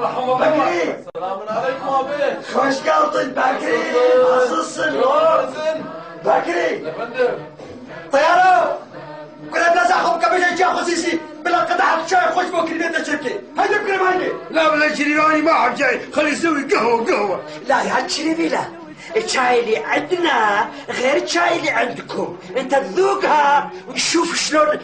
مرحبا بكري. السلام عليكم ابي. خوش قلطن بكري. عزيزسن بكري. يا فندم. طيارة كنا بلازا خب قبل جا خصيصي بلا قطعة شاي خوش بكري بيت الشركة. هيدا بكري هيدا. لا بلا شريراني ما حد جاي، خلي يسوي قهوة. لا يا شريفي لا. الشاي اللي عندنا غير الشاي اللي عندكم. انت تذوقها وتشوف شلون